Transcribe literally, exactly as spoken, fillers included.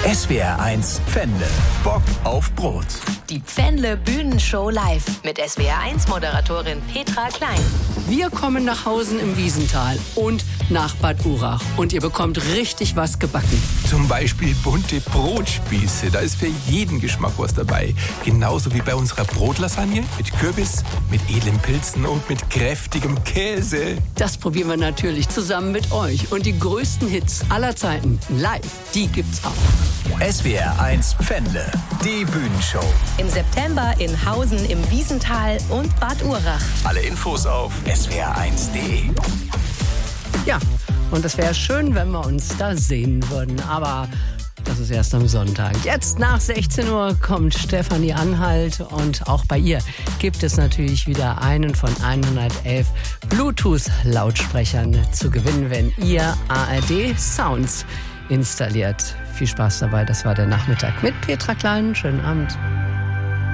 S W R eins Pfändle. Bock auf Brot. Die Pfändle Bühnenshow live mit S W R eins Moderatorin Petra Klein. Wir kommen nach Hausen im Wiesental und nach Bad Urach. Und ihr bekommt richtig was gebacken. Zum Beispiel bunte Brotspieße. Da ist für jeden Geschmack was dabei. Genauso wie bei unserer Brotlasagne mit Kürbis, mit edlen Pilzen und mit kräftigem Käse. Das probieren wir natürlich zusammen mit euch. Und die größten Hits aller Zeiten live, die gibt's auch. S W R eins Pfändle. Die Bühnenshow. Im September in Hausen im Wiesental und Bad Urach. Alle Infos auf S W R eins Punkt de. Ja, und es wäre schön, wenn wir uns da sehen würden. Aber das ist erst am Sonntag. Jetzt nach sechzehn Uhr kommt Stefanie Anhalt. Und auch bei ihr gibt es natürlich wieder einen von hundertelf Bluetooth-Lautsprechern zu gewinnen, wenn ihr A R D Sounds installiert. Viel Spaß dabei, das war der Nachmittag mit Petra Klein. Schönen Abend.